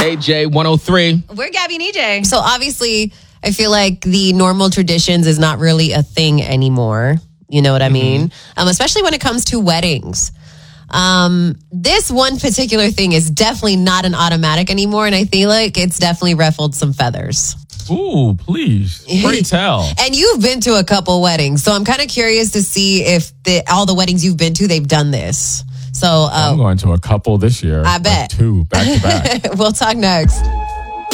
KJ 103. We're Gabby and EJ. So obviously, I feel like the normal traditions is not really a thing anymore. You know what I mean? Especially when it comes to weddings. This one particular thing is definitely not an automatic anymore, and I feel like it's definitely ruffled some feathers. Ooh, please. Pray tell. And you've been to a couple weddings, so I'm kind of curious to see if all the weddings you've been to, they've done this. So I'm going to a couple this year. I bet. Like 2 back to back. We'll talk next.